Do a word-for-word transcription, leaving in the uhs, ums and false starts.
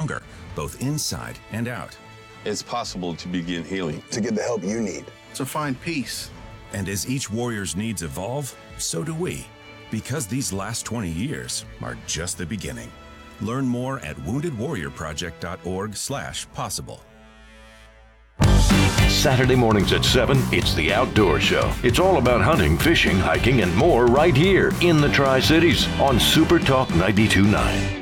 stronger, both inside and out. It's possible to begin healing. To get the help you need. To find peace. And as each warrior's needs evolve, so do we. Because these last twenty years are just the beginning. Learn more at wounded warrior project dot org slash possible. Saturday mornings at seven, it's The Outdoor Show. It's all about hunting, fishing, hiking, and more right here in the Tri-Cities on Super Talk ninety-two point nine.